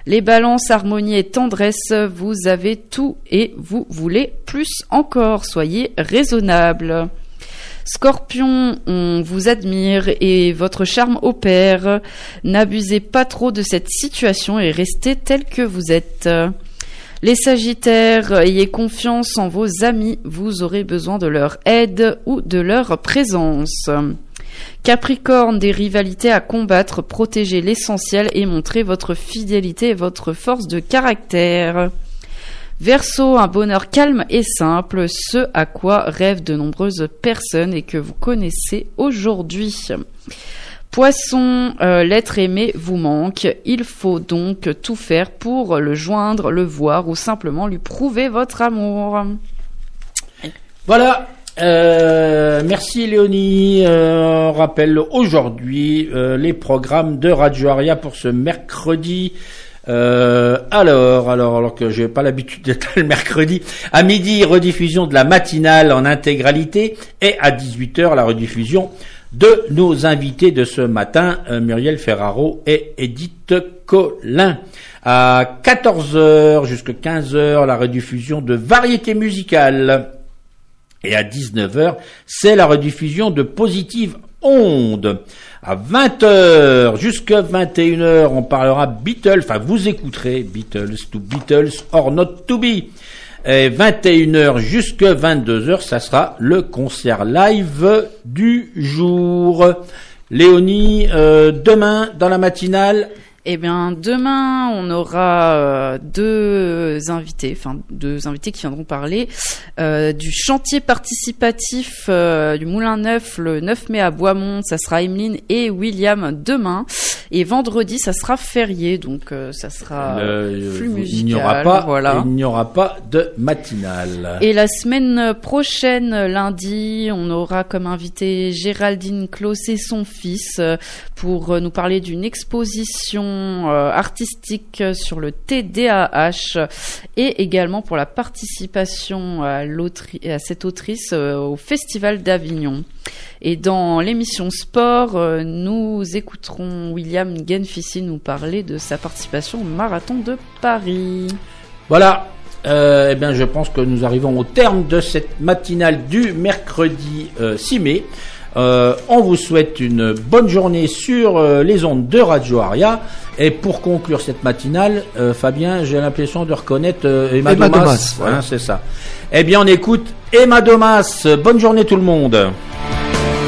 Les balances, harmonie et tendresse, vous avez tout et vous voulez plus encore. Soyez raisonnable. Scorpion, on vous admire et votre charme opère. N'abusez pas trop de cette situation et restez tel que vous êtes. Les Sagittaires, ayez confiance en vos amis, vous aurez besoin de leur aide ou de leur présence. Capricorne, des rivalités à combattre, protégez l'essentiel et montrez votre fidélité et votre force de caractère. Verseau, un bonheur calme et simple, ce à quoi rêvent de nombreuses personnes et que vous connaissez aujourd'hui. Poisson, l'être aimé vous manque, il faut donc tout faire pour le joindre, le voir ou simplement lui prouver votre amour. Voilà, merci Léonie. On rappelle aujourd'hui les programmes de Radio Aria pour ce mercredi. Alors que j'ai pas l'habitude d'être le mercredi, à midi, rediffusion de la matinale en intégralité et à 18h, la rediffusion de nos invités de ce matin, Muriel Ferraro et Edith Collin. À 14h jusqu'à 15h, la rediffusion de Variété musicale. Et à 19h, c'est la rediffusion de Positive Onde. À 20h jusqu'à 21h, on parlera Beatles, enfin vous écouterez Beatles to Beatles or not to be. Et 21h jusqu'à 22h, ça sera le concert live du jour. Léonie, demain dans la matinale. Eh bien, demain, on aura deux invités qui viendront parler du chantier participatif du Moulin Neuf le 9 mai à Boismont. Ça sera Emeline et William demain. Et vendredi, ça sera férié, donc ça sera flux musical. Il n'y aura pas de matinale. Et la semaine prochaine, lundi, on aura comme invité Géraldine Claus et son fils pour nous parler d'une exposition artistique sur le TDAH et également pour la participation à cette autrice au Festival d'Avignon. Et dans l'émission Sport, nous écouterons William Genfissi nous parler de sa participation au Marathon de Paris. Voilà, eh bien je pense que nous arrivons au terme de cette matinale du mercredi 6 mai. On vous souhaite une bonne journée sur les ondes de Radio Aria. Et pour conclure cette matinale, Fabien, j'ai l'impression de reconnaître Emma Domas. Voilà. C'est ça. Eh bien, on écoute Emma Domas. Bonne journée tout le monde.